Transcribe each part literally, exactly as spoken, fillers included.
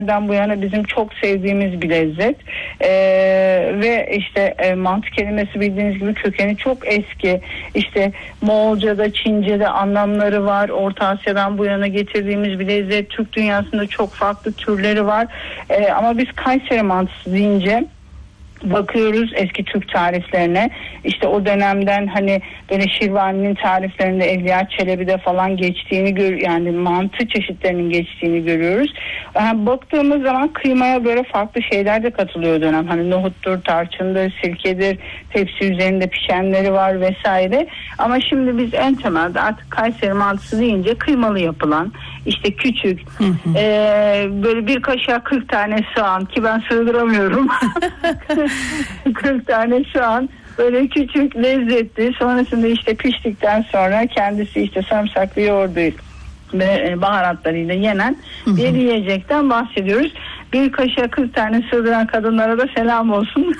bu yana bizim çok sevdiğimiz bir lezzet ee, ve işte e, mantı kelimesi bildiğiniz gibi kökeni çok eski. İşte Moğolca'da, Çince'de anlamları var. Orta Asya'dan bu yana getirdiğimiz bir lezzet. Türk dünyasında çok farklı türleri var. Ee, ama biz Kayseri mantısı deyince bakıyoruz eski Türk tariflerine. İşte o dönemden hani böyle Şirvani'nin tariflerinde Evliya Çelebi'de falan geçtiğini gör, yani mantı çeşitlerinin geçtiğini görüyoruz. Yani baktığımız zaman kıymaya böyle farklı şeyler de katılıyor o dönem. Hani nohuttur, tarçındır, sirkedir, tepsi üzerinde pişenleri var vesaire. Ama şimdi biz en temelde artık Kayseri mantısı deyince kıymalı yapılan, işte küçük hı hı. E, böyle bir kaşığa kırk tane soğan, ki ben sığdıramıyorum. kırk tane soğan, böyle küçük, lezzetli, sonrasında işte piştikten sonra kendisi işte sarımsaklı yoğurdu ve baharatlarıyla yenen bir yiyecekten bahsediyoruz. Bir kaşığa kırk tane sığdıran kadınlara da selam olsun.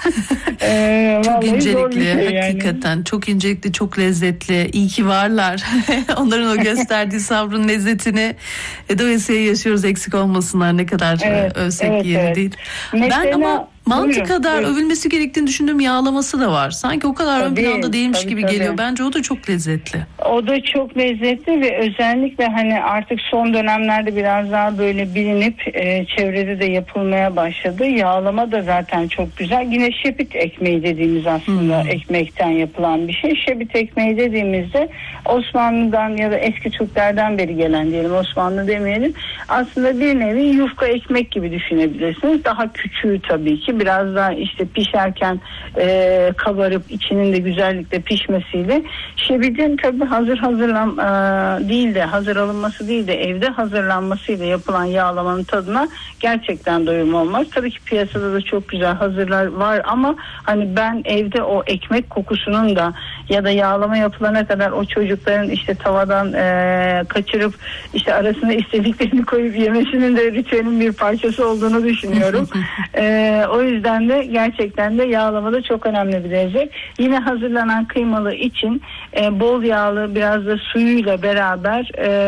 ee, çok incelikli, şey hakikaten yani. Çok incelikli, çok lezzetli. İyi ki varlar. Onların o gösterdiği sabrın lezzetini dolayısıyla yaşıyoruz, eksik olmasınlar, ne kadar evet, övsek evet, yeri evet. değil. Mesela, ben ama mantı buyurun, kadar buyurun. övülmesi gerektiğini düşündüğüm yağlaması da var. Sanki o kadar tabii, ön planda değilmiş tabii, gibi tabii. geliyor. Bence o da çok lezzetli. O da çok lezzetli ve özellikle hani artık son dönemlerde biraz daha böyle bilinip e, çevrede de yapılmaya başladı. Yağlama da zaten çok güzel. Yine şebit ekmeği dediğimiz aslında hmm. ekmekten yapılan bir şey. Şebit ekmeği dediğimizde Osmanlı'dan ya da eski Türklerden beri gelen diyelim, Osmanlı demeyelim. Aslında bir nevi yufka ekmek gibi düşünebilirsiniz. Daha küçüğü tabii ki. Biraz daha işte pişerken e, kabarıp içinin de güzellikle pişmesiyle. Şebitin tabii hazır hazırlan e, değil de hazır alınması değil de evde hazırlanmasıyla yapılan yağlamanın tadına gerçekten doyum olmaz. Tabii ki piyasada da çok güzel hazırlar var ama hani ben evde o ekmek kokusunun da ya da yağlama yapılana kadar o çocukların işte tavadan e, kaçırıp işte arasına istediklerini koyup yemesinin de ritüelin bir parçası olduğunu düşünüyorum. e, o yüzden de gerçekten de yağlama da çok önemli bir lezzet. Yine hazırlanan kıymalı için e, bol yağlı biraz da suyuyla beraber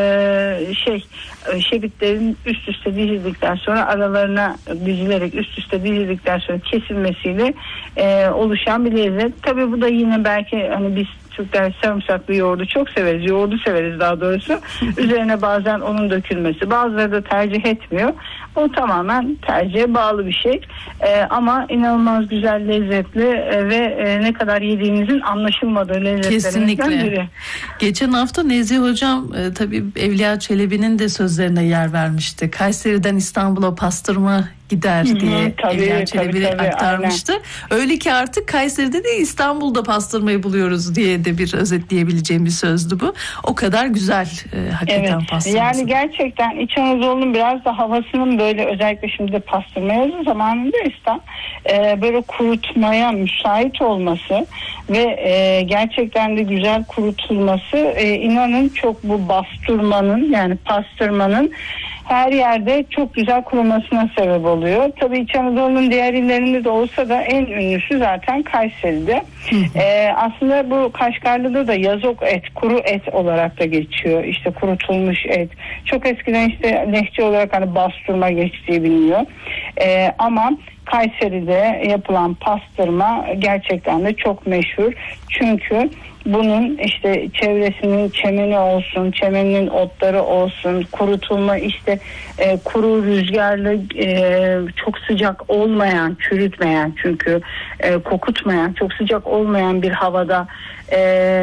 e, şey şebitlerin üst üste dizildikten sonra aralarına dizilerek üst üste dizildikten sonra kesilmesiyle e, oluşan bir lezzet. Tabii bu da yine belki hani biz Türkler sarımsaklı yoğurdu çok severiz. Yoğurdu severiz daha doğrusu. Üzerine bazen onun dökülmesi. Bazıları da tercih etmiyor. O tamamen tercihe bağlı bir şey. Ee, ama inanılmaz güzel, lezzetli e, ve e, ne kadar yediğinizin anlaşılmadığı lezzetlerimizden biri. Geçen hafta Nezih Hocam e, tabii Evliya Çelebi'nin de sözlerine yer vermişti. Kayseri'den İstanbul'a pastırma gider diye hı, tabii, Evliya Çelebi tabii, tabii, aktarmıştı. Aynen. Öyle ki artık Kayseri'de de İstanbul'da pastırmayı buluyoruz diye de bir özetleyebileceğim bir sözdü bu. O kadar güzel e, hakikaten evet, pastırması. Yani gerçekten İç Anadolu'nun biraz da havasının böyle özellikle şimdi de pastırma yazı zamanında İslam e, böyle kurutmaya müsait olması ve e, gerçekten de güzel kurutulması e, inanın çok bu bastırmanın yani pastırmanın her yerde çok güzel kurumasına sebep oluyor. Tabii İç Anadolu'nun diğer illerinde de olsa da en ünlüsü zaten Kayseri'de. ee, aslında bu Kaşgarlı'da da yazok et, kuru et olarak da geçiyor. İşte kurutulmuş et. Çok eskiden işte lehçe olarak hani bastırma geçtiği biliniyor. Ee, ama Kayseri'de yapılan pastırma gerçekten de çok meşhur. Çünkü bunun işte çevresinin çemeni olsun, çemeninin otları olsun, kurutulma işte e, kuru rüzgarlı e, çok sıcak olmayan, çürütmeyen çünkü e, kokutmayan, çok sıcak olmayan bir havada e,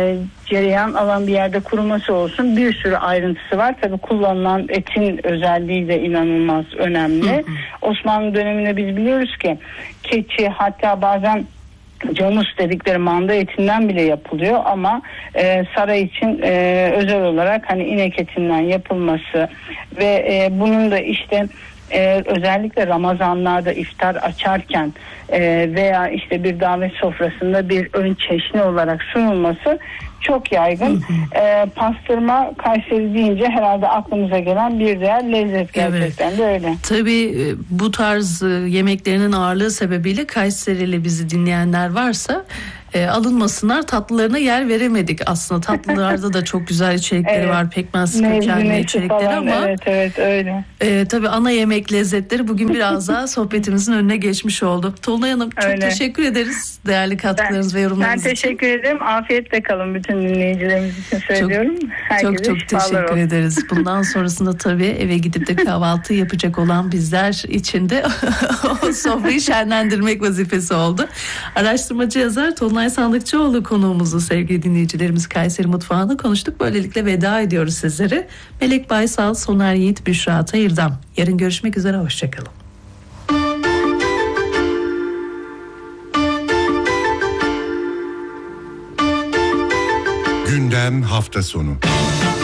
cereyan alan bir yerde kuruması olsun, bir sürü ayrıntısı var. Tabii kullanılan etin özelliği de inanılmaz önemli. Hı hı. Osmanlı döneminde biz biliyoruz ki keçi hatta bazen camus dedikleri manda etinden bile yapılıyor ama e, saray için e, özel olarak hani inek etinden yapılması ve e, bunun da işte Ee, özellikle Ramazanlarda iftar açarken e, veya işte bir davet sofrasında bir ön çeşni olarak sunulması çok yaygın. Hı hı. E, pastırma Kayseri deyince herhalde aklımıza gelen bir diğer lezzet, gerçekten evet. de öyle. Tabii bu tarz yemeklerinin ağırlığı sebebiyle Kayserili bizi dinleyenler varsa e, alınmasınlar, tatlılarına yer veremedik. Aslında tatlılarda da çok güzel içerikleri evet. var, pekmez kökenli içerikleri falan, ama evet evet öyle. E, tabii ana yemek lezzetleri bugün biraz daha sohbetimizin önüne geçmiş oldu. Tolunay Hanım çok öyle. Teşekkür ederiz değerli katkılarınız ben, ve yorumlarınız için. Ben teşekkür için. ederim. Afiyetle kalın bütün dinleyicilerimiz için söylüyorum. Çok çok, çok teşekkür olsun. ederiz. Bundan sonrasında tabii eve gidip de kahvaltı yapacak olan bizler için de o sofrayı şenlendirmek vazifesi oldu. Araştırmacı yazar Tolunay Sandıkçıoğlu konuğumuzu, sevgili dinleyicilerimiz, Kayseri Mutfağı'nda konuştuk. Böylelikle veda ediyoruz sizlere. Melek Baysal, Soner Yiğit, Büşra Tayırdam. Yarın görüşmek üzere, hoşçakalın. Gündem hafta sonu.